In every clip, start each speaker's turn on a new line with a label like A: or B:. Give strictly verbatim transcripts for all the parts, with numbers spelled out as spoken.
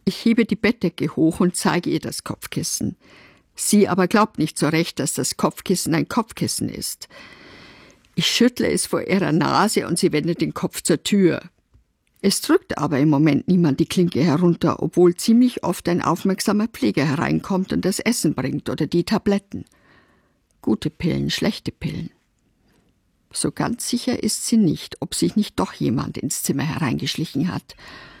A: Ich hebe die Bettdecke hoch und zeige ihr das Kopfkissen. Sie aber glaubt nicht so recht, dass das Kopfkissen ein Kopfkissen ist. Ich schüttle es vor ihrer Nase und sie wendet den Kopf zur Tür. Es drückt aber im Moment niemand die Klinke herunter, obwohl ziemlich oft ein aufmerksamer Pfleger hereinkommt und das Essen bringt oder die Tabletten. Gute Pillen, schlechte Pillen. So ganz sicher ist sie nicht, ob sich nicht doch jemand ins Zimmer hereingeschlichen hat.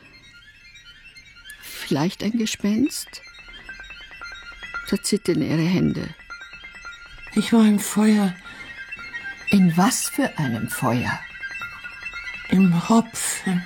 A: Vielleicht ein Gespenst? Da zittern ihre Hände.
B: Ich war im Feuer.
A: In was für einem Feuer?
B: Im Hopfenfeuer.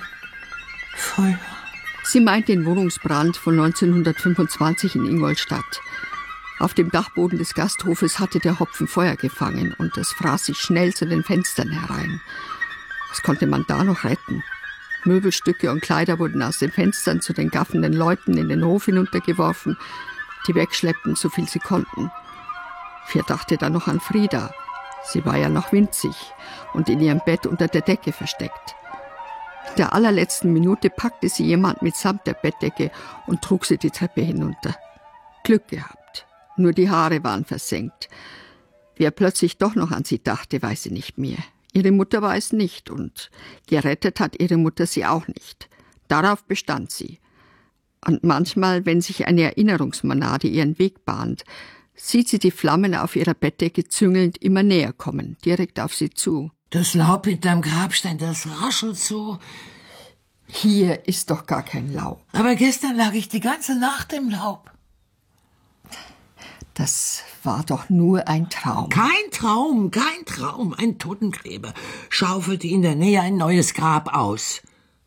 A: Sie meint den Wohnungsbrand von neunzehnhundertfünfundzwanzig in Ingolstadt. Auf dem Dachboden des Gasthofes hatte der Hopfen Feuer gefangen und es fraß sich schnell zu den Fenstern herein. Was konnte man da noch retten? Möbelstücke und Kleider wurden aus den Fenstern zu den gaffenden Leuten in den Hof hinuntergeworfen, die wegschleppten, so viel sie konnten. Wer dachte dann noch an Frieda? Sie war ja noch winzig und in ihrem Bett unter der Decke versteckt. In der allerletzten Minute packte sie jemand mitsamt der Bettdecke und trug sie die Treppe hinunter. Glück gehabt. Nur die Haare waren versenkt. Wer plötzlich doch noch an sie dachte, weiß sie nicht mehr. Ihre Mutter war es nicht und gerettet hat ihre Mutter sie auch nicht. Darauf bestand sie. Und manchmal, wenn sich eine Erinnerungsmonade ihren Weg bahnt, sieht sie die Flammen auf ihrer Bettdecke züngelnd immer näher kommen, direkt auf sie zu.
B: Das Laub hinterm Grabstein, das raschelt so.
A: Hier ist doch gar kein Laub.
B: Aber gestern lag ich die ganze Nacht im Laub.
A: Das war doch nur ein Traum.
B: Kein Traum, kein Traum. Ein Totengräber schaufelte in der Nähe ein neues Grab aus.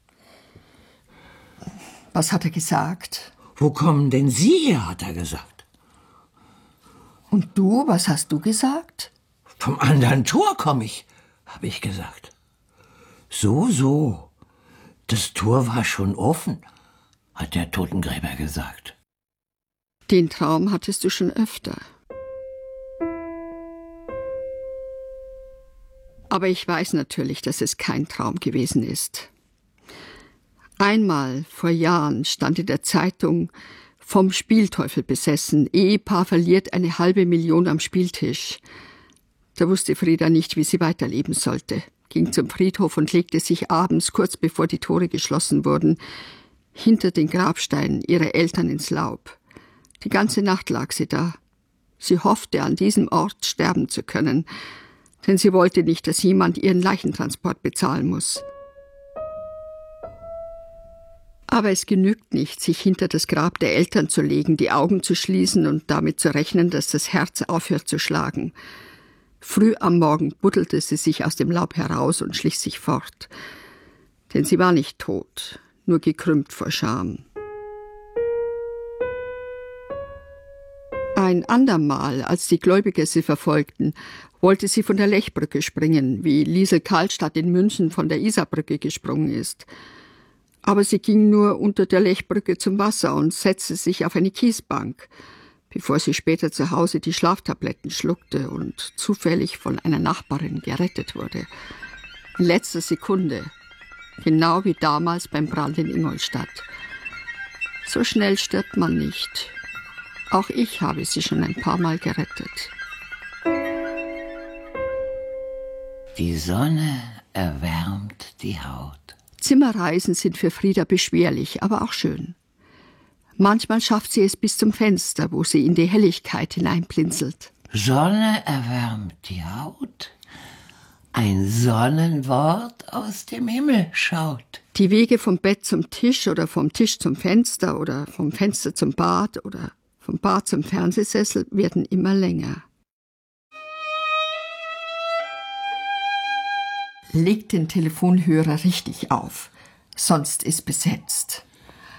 A: Was hat er gesagt?
B: Wo kommen denn Sie her, hat er gesagt.
A: Und du, was hast du gesagt?
B: Vom anderen Tor komme ich, habe ich gesagt. So, so. Das Tor war schon offen, hat der Totengräber gesagt.
A: Den Traum hattest du schon öfter. Aber ich weiß natürlich, dass es kein Traum gewesen ist. Einmal vor Jahren stand in der Zeitung: vom Spielteufel besessen, Ehepaar verliert eine halbe Million am Spieltisch. Da wusste Frieda nicht, wie sie weiterleben sollte, ging zum Friedhof und legte sich abends, kurz bevor die Tore geschlossen wurden, hinter den Grabstein ihrer Eltern ins Laub. Die ganze Nacht lag sie da. Sie hoffte, an diesem Ort sterben zu können, denn sie wollte nicht, dass jemand ihren Leichentransport bezahlen muss. Aber es genügt nicht, sich hinter das Grab der Eltern zu legen, die Augen zu schließen und damit zu rechnen, dass das Herz aufhört zu schlagen. Früh am Morgen buddelte sie sich aus dem Laub heraus und schlich sich fort. Denn sie war nicht tot, nur gekrümmt vor Scham. Ein andermal, als die Gläubiger sie verfolgten, wollte sie von der Lechbrücke springen, wie Liesel Karlstadt in München von der Isarbrücke gesprungen ist. Aber sie ging nur unter der Lechbrücke zum Wasser und setzte sich auf eine Kiesbank, bevor sie später zu Hause die Schlaftabletten schluckte und zufällig von einer Nachbarin gerettet wurde. In letzter Sekunde, genau wie damals beim Brand in Ingolstadt. So schnell stirbt man nicht. Auch ich habe sie schon ein paar Mal gerettet.
B: Die Sonne erwärmt die Haut.
A: Zimmerreisen sind für Frieda beschwerlich, aber auch schön. Manchmal schafft sie es bis zum Fenster, wo sie in die Helligkeit hineinblinzelt.
B: Sonne erwärmt die Haut. Ein Sonnenwort aus dem Himmel schaut.
A: Die Wege vom Bett zum Tisch oder vom Tisch zum Fenster oder vom Fenster zum Bad oder vom Bad zum Fernsehsessel werden immer länger. Leg den Telefonhörer richtig auf, sonst ist besetzt.